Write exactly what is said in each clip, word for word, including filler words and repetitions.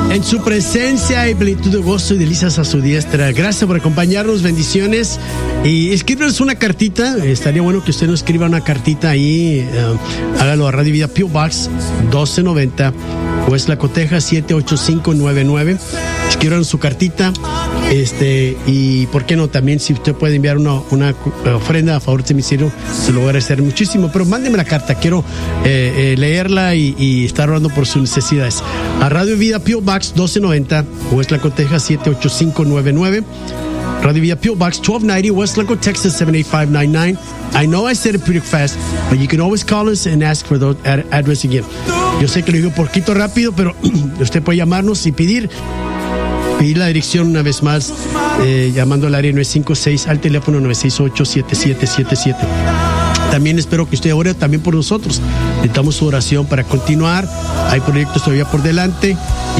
En su presencia hay plenitud de gozo y delicias a su diestra. Gracias por acompañarnos, bendiciones. Y escríbanos una cartita. Estaría bueno que usted nos escriba una cartita ahí. Uh, hágalo a Radio Vida P O Box doce noventa, West Lacoteja siete ocho cinco nueve nueve. Escriban su cartita. Este, y por qué no, también si usted puede enviar una, una ofrenda a favor de mi ministerio, se lo voy a agradecer muchísimo. Pero mándeme la carta, quiero eh, eh, leerla y, y estar orando por sus necesidades. A Radio Vida P O Box doce noventa, West Lacoteja siete ocho cinco nueve nueve. Radio Vida P O Box twelve ninety, West Laco, Texas seven eight five nine nine. I know I said it pretty fast, but you can always call us and ask for the ad- address again. Yo sé que lo digo un poquito rápido, pero usted puede llamarnos y pedir pedir la dirección una vez más, eh, llamando al área nueve cinco seis, al teléfono nueve seis ocho siete siete siete siete. También espero que usted ore también por nosotros. Necesitamos su oración para continuar. Hay proyectos todavía por delante.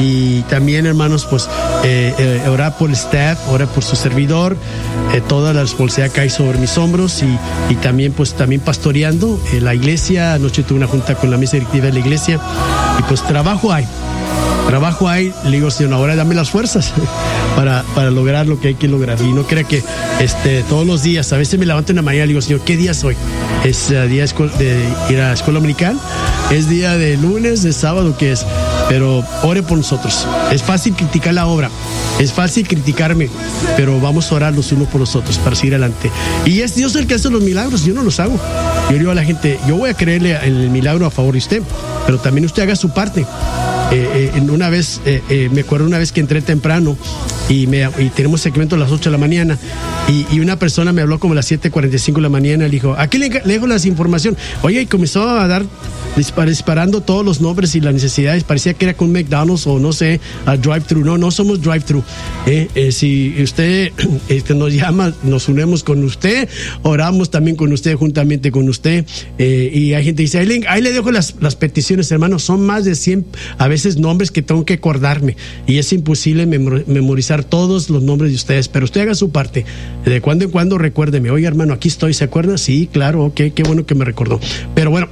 Y también, hermanos, pues eh, eh, orar por el staff, orar por su servidor, eh, toda la responsabilidad cae sobre mis hombros y, y también, pues también pastoreando eh, la iglesia. Anoche tuve una junta con la mesa directiva de la iglesia y pues trabajo hay. Trabajo hay, le digo, Señor, ahora dame las fuerzas para, para lograr lo que hay que lograr. Y no crea que este, todos los días, a veces me levanto en la mañana y digo, Señor, ¿qué día es hoy? ¿Es uh, día de ir a la escuela dominical? ¿Es día de lunes, de sábado? ¿Qué es? Pero ore por nosotros. Es fácil criticar la obra, es fácil criticarme, pero vamos a orar los unos por los otros para seguir adelante. Y es Dios el que hace los milagros, yo no los hago. Yo digo a la gente, yo voy a creerle en el milagro a favor de usted, pero también usted haga su parte. Eh, eh, una vez, eh, eh, me acuerdo una vez que entré temprano y, me, y tenemos segmento a las ocho de la mañana y, y una persona me habló como a las siete cuarenta y cinco de la mañana y le dijo, aquí le, le dejo las información. Oye, y comenzó a dar, dispar, disparando todos los nombres y las necesidades. Parecía que era con McDonald's o no sé, a drive-thru. No, no somos drive-thru. Eh, eh, si usted este, nos llama, nos unimos con usted, oramos también con usted, juntamente con usted. Eh, y hay gente que dice, ahí, ahí le dejo las, las peticiones, hermanos. Son más de cien, a veces nombres que tengo que acordarme y es imposible memorizar todos los nombres de ustedes, pero usted haga su parte. De cuando en cuando recuérdeme, oye hermano, aquí estoy, ¿se acuerda? Sí, claro, ok, qué bueno que me recordó. Pero bueno,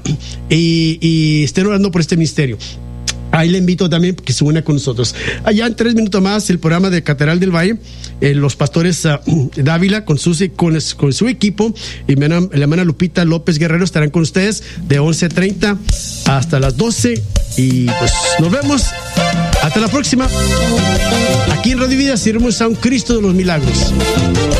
y, y estén orando por este misterio. Ahí le invito también que se una con nosotros. Allá en tres minutos más, el programa de Catedral del Valle, eh, los pastores uh, Dávila con su, con, con su equipo y la hermana Lupita López Guerrero estarán con ustedes de once treinta hasta las doce. Y pues nos vemos. Hasta la próxima. Aquí en Radio Vida sirvemos a un Cristo de los milagros.